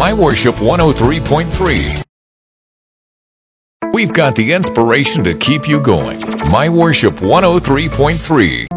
My Worship 103.3. We've got the inspiration to keep you going. My Worship 103.3.